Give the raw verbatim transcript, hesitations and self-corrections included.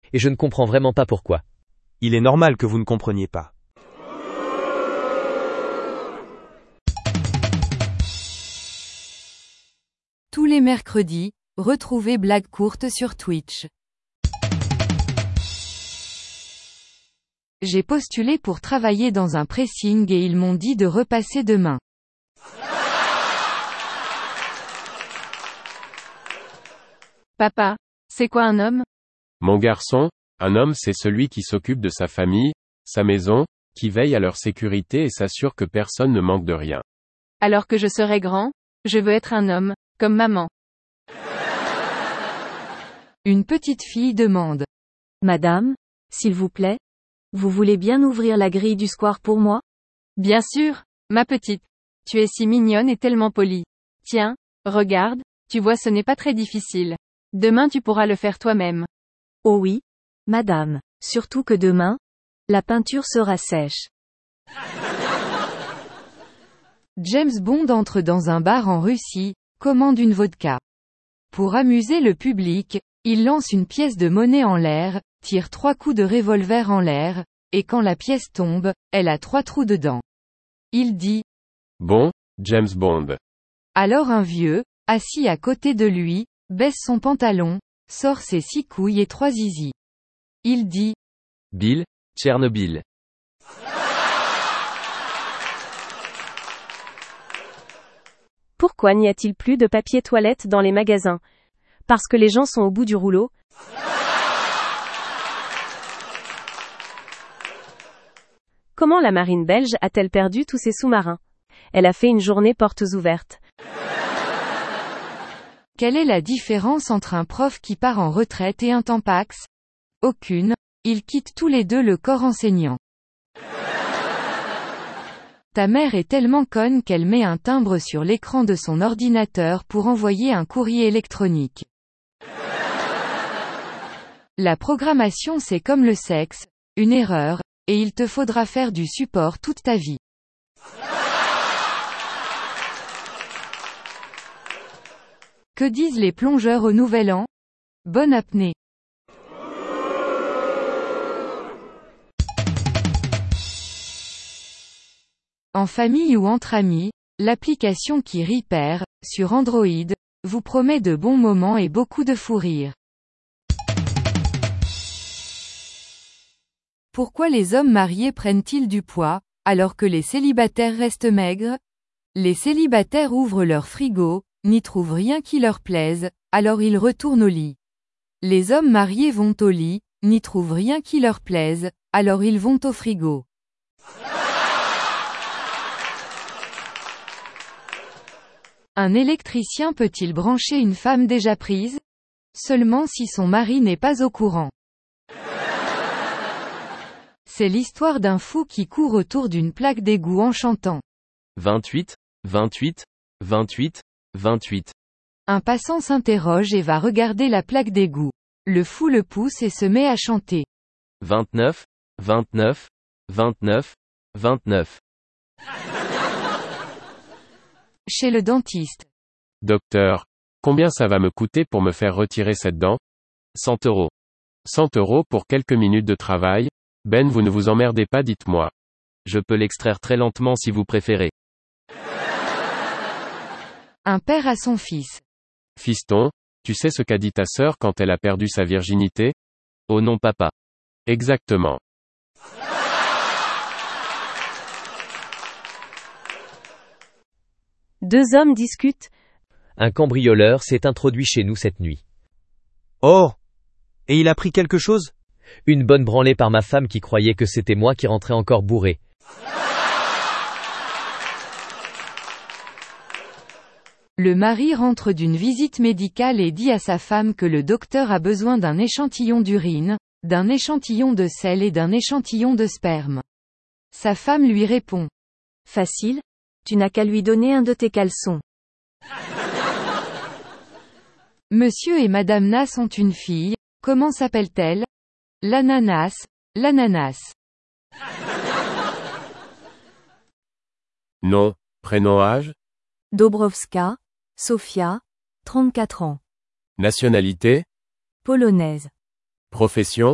et je ne comprends vraiment pas pourquoi. Il est normal que vous ne compreniez pas. Tous les mercredis, retrouvez Blague courte sur Twitch. J'ai postulé pour travailler dans un pressing et ils m'ont dit de repasser demain. Papa, c'est quoi un homme? Mon garçon, un homme c'est celui qui s'occupe de sa famille, sa maison, qui veille à leur sécurité et s'assure que personne ne manque de rien. Alors que je serai grand, je veux être un homme, comme maman. Une petite fille demande. Madame, s'il vous plaît, vous voulez bien ouvrir la grille du square pour moi? Bien sûr, ma petite. Tu es si mignonne et tellement polie. Tiens, regarde, tu vois ce n'est pas très difficile. Demain tu pourras le faire toi-même. Oh oui, madame, surtout que demain, la peinture sera sèche. James Bond entre dans un bar en Russie, commande une vodka. Pour amuser le public, il lance une pièce de monnaie en l'air, tire trois coups de revolver en l'air, et quand la pièce tombe, elle a trois trous dedans. Il dit. Bon, James Bond. Alors un vieux, assis à côté de lui, baisse son pantalon, sort ses six couilles et trois zizi. Il dit. Bill, Tchernobyl. Pourquoi n'y a-t-il plus de papier toilette dans les magasins? Parce que les gens sont au bout du rouleau? Comment la marine belge a-t-elle perdu tous ses sous-marins? Elle a fait une journée portes ouvertes. Quelle est la différence entre un prof qui part en retraite et un tampax? Aucune, ils quittent tous les deux le corps enseignant. Ta mère est tellement conne qu'elle met un timbre sur l'écran de son ordinateur pour envoyer un courrier électronique. La programmation c'est comme le sexe, une erreur, et il te faudra faire du support toute ta vie. Que disent les plongeurs au Nouvel An? Bonne apnée. En famille ou entre amis, l'application qui Repair, sur Android, vous promet de bons moments et beaucoup de fou rire. Pourquoi les hommes mariés prennent-ils du poids, alors que les célibataires restent maigres? Les célibataires ouvrent leur frigo, n'y trouvent rien qui leur plaise, alors ils retournent au lit. Les hommes mariés vont au lit, n'y trouvent rien qui leur plaise, alors ils vont au frigo. Un électricien peut-il brancher une femme déjà prise? Seulement si son mari n'est pas au courant. C'est l'histoire d'un fou qui court autour d'une plaque d'égout en chantant. vingt-huit, vingt-huit, vingt-huit, vingt-huit. Un passant s'interroge et va regarder la plaque d'égout. Le fou le pousse et se met à chanter. vingt-neuf, vingt-neuf, vingt-neuf, vingt-neuf. Chez le dentiste. Docteur, combien ça va me coûter pour me faire retirer cette dent? cent euros. cent euros pour quelques minutes de travail? Ben, vous ne vous emmerdez pas, dites-moi. Je peux l'extraire très lentement si vous préférez. Un père à son fils. Fiston, tu sais ce qu'a dit ta sœur quand elle a perdu sa virginité? Oh non papa. Exactement. Deux hommes discutent. Un cambrioleur s'est introduit chez nous cette nuit. Oh! Et il a pris quelque chose? Une bonne branlée par ma femme qui croyait que c'était moi qui rentrais encore bourré. Le mari rentre d'une visite médicale et dit à sa femme que le docteur a besoin d'un échantillon d'urine, d'un échantillon de sel et d'un échantillon de sperme. Sa femme lui répond. Facile, tu n'as qu'à lui donner un de tes caleçons. Monsieur et Madame Nas ont une fille, comment s'appelle-t-elle? L'ananas, l'ananas. Nom, prénom, âge? Dobrowska, Sofia, trente-quatre ans. Nationalité? Polonaise. Profession?